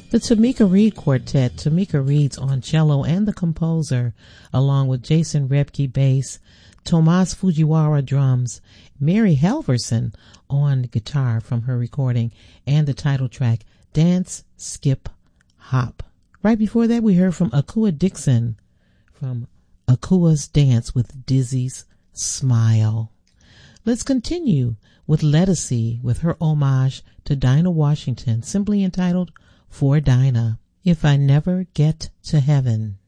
The Tamika Reed Quartet. Tamika Reed's on cello and the composer, along with Jason Rebke bass, Tomas Fujiwara drums, Mary Halverson on guitar from her recording, and the title track, Dance, Skip, Hop. Right before that, we heard from Akua Dixon from Akua's Dance with Dizzy's Smile. Let's continue with Ledisi with her homage to Dinah Washington, simply entitled For Dinah, If I Never Get to Heaven.